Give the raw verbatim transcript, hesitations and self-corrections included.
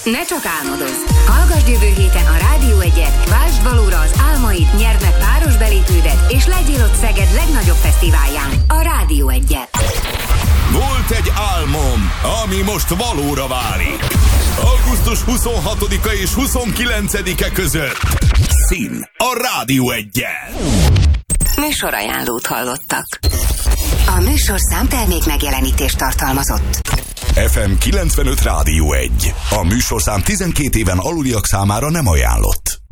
Ne csak álmodozz! Hallgasd jövő héten a Rádió egyet, váltsd valóra az álmaid, nyerd meg páros belépődet, és legyél ott Szeged legnagyobb fesztiválján, a Rádió egyet. Volt egy álmom, ami most valóra válik. augusztus huszonhatodika és huszonkilencedike között. Szín a Rádió egyen. Műsorajánlót hallottak. A műsorszám termék megjelenítést tartalmazott. ef em kilencvenöt Rádió egy. A műsorszám tizenkét éven aluliak számára nem ajánlott.